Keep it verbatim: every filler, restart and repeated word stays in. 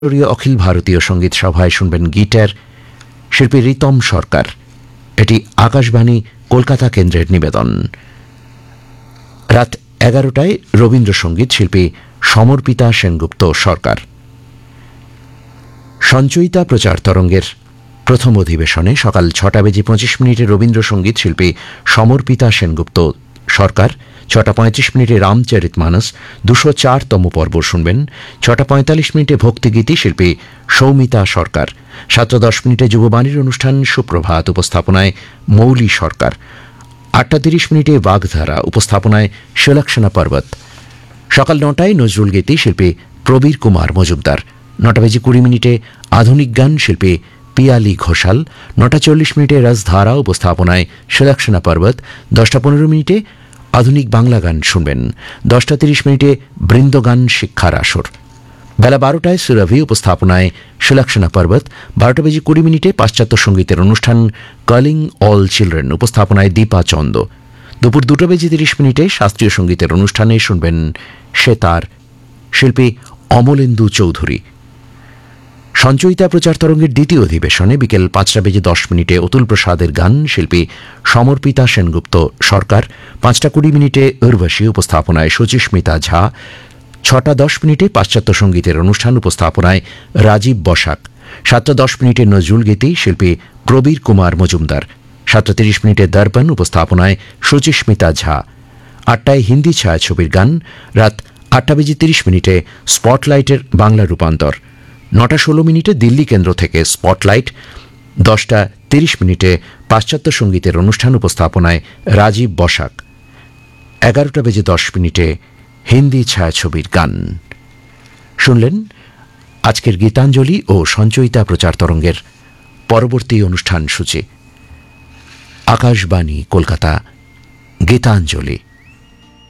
অখিল ভারতীয় সঙ্গীত সভায় শুনবেন গিটার শিল্পী রিতম সরকার। এটি আকাশবাণী কলকাতা কেন্দ্রের নিবেদন। রাত এগারোটায় রবীন্দ্রসঙ্গীত শিল্পী সমর্পিতা সেনগুপ্ত সরকার। সঞ্চয়িতা প্রচার তরঙ্গের প্রথম অধিবেশনে সকাল ছটা বেজে পঁচিশ মিনিটে রবীন্দ্রসঙ্গীত শিল্পী সমর্পিতা সেনগুপ্ত সরকার। ছটা পঁয়ত্রিশ মিনিটে রামচরিতমানস দুশো চারতম পর্ব শুনবেন। ছটা পঁয়তাল্লিশ মিনিটে ভক্তিগীতি শিল্পী সৌমিতা সরকার। সাতটা দশ মিনিটে যুববাণীর অনুষ্ঠান সুপ্রভাত, উপস্থাপনায় মৌলি সরকার। আটটা তিরিশ মিনিটে বাগধারা, উপস্থাপনায় সুলক্ষণা পর্বত। সকাল নটায় নজরুল গীতি শিল্পী প্রবীর কুমার মজুমদার। নটা বেজে কুড়ি মিনিটে আধুনিক গান শিল্পী পিয়ালি ঘোষাল। নটা চল্লিশ মিনিটে রাজধারা, উপস্থাপনায় সুলক্ষণা পর্বত। দশটা পনেরো মিনিটে আধুনিক বাংলা গান শুনবেন। দশটা তিরিশ মিনিটে বৃন্দগান শিক্ষার আসর। বেলা বারোটায় সুরভি, উপস্থাপনায় সুলক্ষণা পর্বত। বারোটা বেজে কুড়ি মিনিটে পাশ্চাত্য সঙ্গীতের অনুষ্ঠান কলিং অল চিলড্রেন, উপস্থাপনায় দীপা চন্দ। দুপুর দুটো বেজে তিরিশ মিনিটে শাস্ত্রীয় সঙ্গীতের অনুষ্ঠানে শুনবেন সেতার শিল্পী অমলেন্দু চৌধুরী। সঞ্চয়িতা প্রচার তরঙ্গের দ্বিতীয় অধিবেশনে বিকেল পাঁচটা বেজে দশ মিনিটে অতুল প্রসাদের গান শিল্পী সমর্পিতা সেনগুপ্ত সরকার। পাঁচটা কুড়ি মিনিটে উর্বশী, উপস্থাপনায় সুচিস্মিতা ঝা। ছটা দশ মিনিটে পাশ্চাত্য সঙ্গীতের অনুষ্ঠান, উপস্থাপনায় রাজীব বসাক। সাতটা দশ মিনিটে নজরুল গীতি শিল্পী প্রবীর কুমার মজুমদার। সাতটা তিরিশ মিনিটে দর্পণ, উপস্থাপনায় সুচিস্মিতা ঝা। আটটায় হিন্দি ছায়াছবির গান। রাত আটটা বেজে তিরিশ মিনিটে স্পটলাইটের বাংলা রূপান্তর। নটা ষোলো মিনিটে দিল্লি কেন্দ্র থেকে স্পটলাইট। দশটা তিরিশ মিনিটে পাশ্চাত্য সঙ্গীতের অনুষ্ঠান, উপস্থাপনায় রাজীব বসাক। এগারোটা বেজে দশ মিনিটে হিন্দি ছায়াছবির গান শুনলেন। আজকের গীতাঞ্জলি ও সঞ্চয়িতা প্রচার তরঙ্গের পরবর্তী অনুষ্ঠান সূচি। আকাশবাণী কলকাতা, গীতাঞ্জলি।